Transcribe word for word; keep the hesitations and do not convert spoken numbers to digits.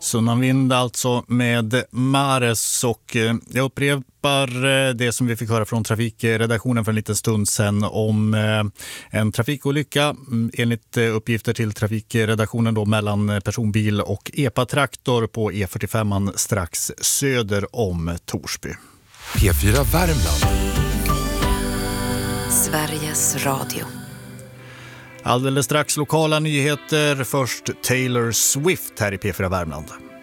Sunnanvind alltså med Mares, och jag upprepar det som vi fick höra från trafikredaktionen för en liten stund sedan om en trafikolycka enligt uppgifter till trafikredaktionen då mellan personbil och E P A-traktor på E fyrtiofem strax söder om Torsby. P fyra Värmland. Sveriges Radio. Alldeles strax lokala nyheter, först Taylor Swift här i P fyra Värmland.